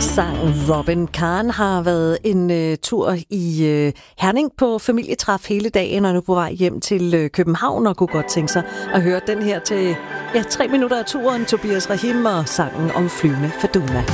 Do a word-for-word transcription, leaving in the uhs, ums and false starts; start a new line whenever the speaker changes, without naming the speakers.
sang Robin. Karen har været en uh, tur i uh, Herning på familietræf hele dagen, og nu på vej hjem til uh, København, og kunne godt tænke sig at høre den her til ja, tre minutter af turen. Tobias Rahim og sangen om flyvende Faduma.